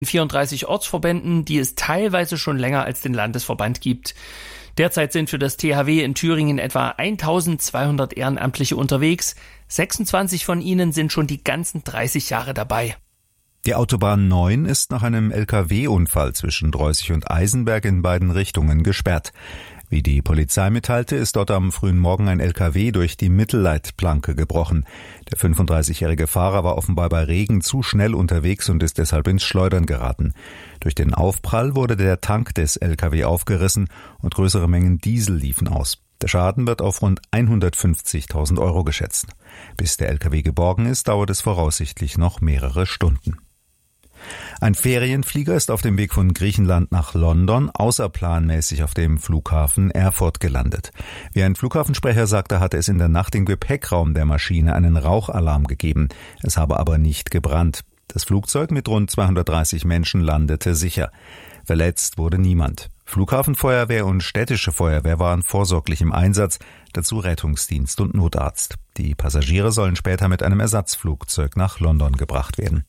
34 Ortsverbänden, die es teilweise schon länger als den Landesverband gibt. Derzeit sind für das THW in Thüringen etwa 1200 Ehrenamtliche unterwegs. 26 von ihnen sind schon die ganzen 30 Jahre dabei. Die Autobahn 9 ist nach einem LKW-Unfall zwischen Dreußig und Eisenberg in beiden Richtungen gesperrt. Wie die Polizei mitteilte, ist dort am frühen Morgen ein LKW durch die Mittelleitplanke gebrochen. Der 35-jährige Fahrer war offenbar bei Regen zu schnell unterwegs und ist deshalb ins Schleudern geraten. Durch den Aufprall wurde der Tank des LKW aufgerissen und größere Mengen Diesel liefen aus. Der Schaden wird auf rund 150.000 € geschätzt. Bis der LKW geborgen ist, dauert es voraussichtlich noch mehrere Stunden. Ein Ferienflieger ist auf dem Weg von Griechenland nach London außerplanmäßig auf dem Flughafen Erfurt gelandet. Wie ein Flughafensprecher sagte, hatte es in der Nacht im Gepäckraum der Maschine einen Rauchalarm gegeben. Es habe aber nicht gebrannt. Das Flugzeug mit rund 230 Menschen landete sicher. Verletzt wurde niemand. Flughafenfeuerwehr und städtische Feuerwehr waren vorsorglich im Einsatz, dazu Rettungsdienst und Notarzt. Die Passagiere sollen später mit einem Ersatzflugzeug nach London gebracht werden.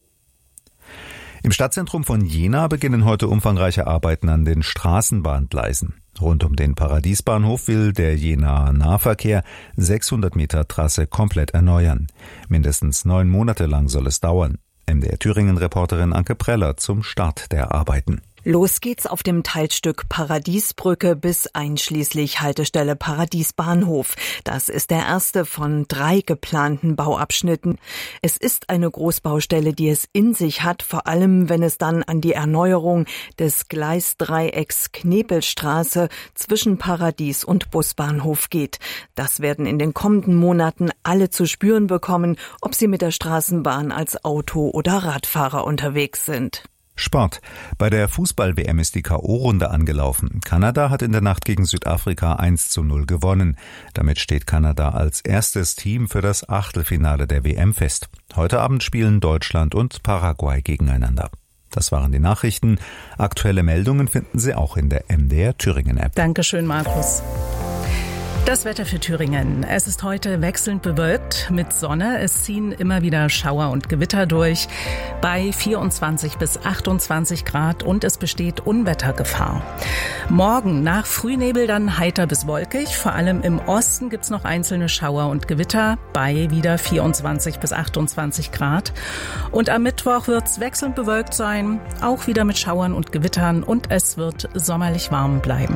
Im Stadtzentrum von Jena beginnen heute umfangreiche Arbeiten an den Straßenbahngleisen. Rund um den Paradiesbahnhof will der Jenaer Nahverkehr 600 Meter Trasse komplett erneuern. Mindestens 9 Monate lang soll es dauern. MDR Thüringen-Reporterin Anke Preller zum Start der Arbeiten. Los geht's auf dem Teilstück Paradiesbrücke bis einschließlich Haltestelle Paradiesbahnhof. Das ist der erste von 3 geplanten Bauabschnitten. Es ist eine Großbaustelle, die es in sich hat, vor allem wenn es dann an die Erneuerung des Gleisdreiecks Knepelstraße zwischen Paradies und Busbahnhof geht. Das werden in den kommenden Monaten alle zu spüren bekommen, ob sie mit der Straßenbahn als Auto- oder Radfahrer unterwegs sind. Sport. Bei der Fußball-WM ist die K.O.-Runde angelaufen. Kanada hat in der Nacht gegen Südafrika 1:0 gewonnen. Damit steht Kanada als erstes Team für das Achtelfinale der WM fest. Heute Abend spielen Deutschland und Paraguay gegeneinander. Das waren die Nachrichten. Aktuelle Meldungen finden Sie auch in der MDR Thüringen-App. Dankeschön, Markus. Das Wetter für Thüringen. Es ist heute wechselnd bewölkt mit Sonne. Es ziehen immer wieder Schauer und Gewitter durch bei 24 bis 28 Grad und es besteht Unwettergefahr. Morgen nach Frühnebel dann heiter bis wolkig. Vor allem im Osten gibt's noch einzelne Schauer und Gewitter bei wieder 24 bis 28 Grad. Und am Mittwoch wird's wechselnd bewölkt sein, auch wieder mit Schauern und Gewittern und es wird sommerlich warm bleiben.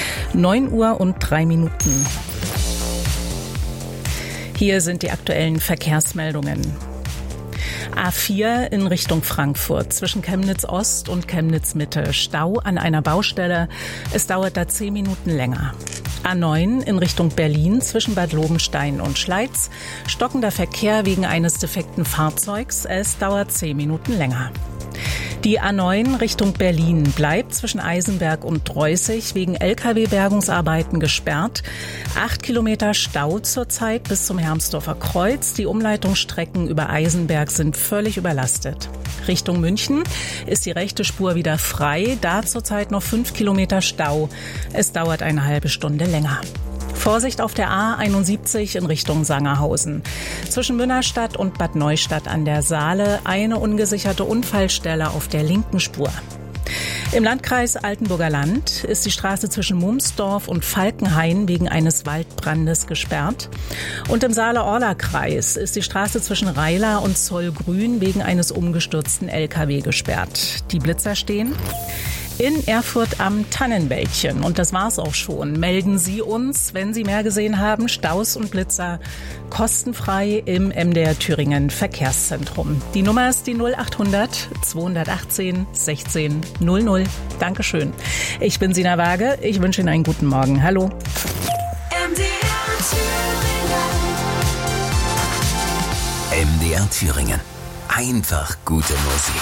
9:03 Uhr. Hier sind die aktuellen Verkehrsmeldungen. A4 in Richtung Frankfurt zwischen Chemnitz Ost und Chemnitz Mitte. Stau an einer Baustelle. Es dauert da 10 Minuten länger. A9 in Richtung Berlin zwischen Bad Lobenstein und Schleiz. Stockender Verkehr wegen eines defekten Fahrzeugs. Es dauert 10 Minuten länger. Die A9 Richtung Berlin bleibt zwischen Eisenberg und Dreußig wegen Lkw-Bergungsarbeiten gesperrt. 8 Kilometer Stau zurzeit bis zum Hermsdorfer Kreuz. Die Umleitungsstrecken über Eisenberg sind völlig überlastet. Richtung München ist die rechte Spur wieder frei. Da zurzeit noch 5 Kilometer Stau. Es dauert eine halbe Stunde länger. Vorsicht auf der A71 in Richtung Sangerhausen. Zwischen Münnerstadt und Bad Neustadt an der Saale eine ungesicherte Unfallstelle auf der linken Spur. Im Landkreis Altenburger Land ist die Straße zwischen Mumsdorf und Falkenhain wegen eines Waldbrandes gesperrt. Und im Saale-Orla-Kreis ist die Straße zwischen Rheila und Zollgrün wegen eines umgestürzten LKW gesperrt. Die Blitzer stehen in Erfurt am Tannenwäldchen. Und das war's auch schon. Melden Sie uns, wenn Sie mehr gesehen haben. Staus und Blitzer kostenfrei im MDR Thüringen Verkehrszentrum. Die Nummer ist die 0800 218 16 00. Dankeschön. Ich bin Sina Waage. Ich wünsche Ihnen einen guten Morgen. Hallo. MDR Thüringen. Einfach gute Musik.